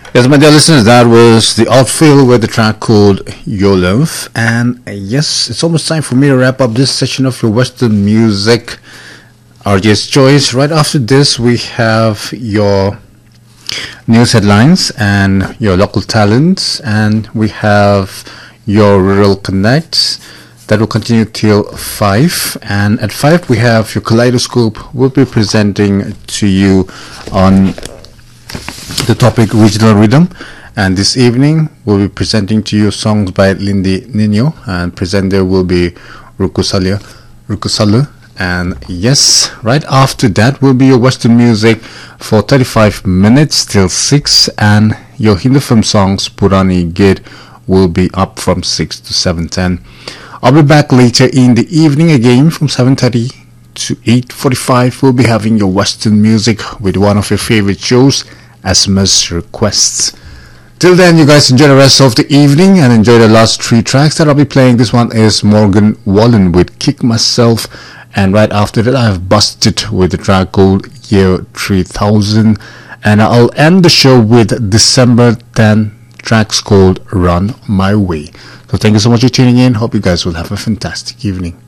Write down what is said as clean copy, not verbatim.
Yes, my dear listeners, that was the outfield with the track called Your Love. And yes, it's almost time for me to wrap up this session of your Western music, RJ's Choice. Right after this, we have your news headlines and your local talents, and we have your Rural Connect. That will continue till 5. And at 5, we have your Kaleidoscope. We'll be presenting to you on the topic regional rhythm, and this evening we'll be presenting to you songs by Lindy Nino, and presenter will be Rukusalu. And yes, right after that will be your Western music for 35 minutes till 6, and your Hindu film songs Purani Gid will be up from 6 to 7:10. I'll be back later in the evening again from 7:30 to 8:45. We'll be having your Western music with one of your favorite shows, Asma's Requests. Till then, you guys enjoy the rest of the evening and enjoy the last 3 tracks that I'll be playing. This one is Morgan Wallen with Kick Myself, and right after that I have Busted with the track called Year 3000, and I'll end the show with December 10 tracks called Run My Way. So thank you so much for tuning in. Hope you guys will have a fantastic evening.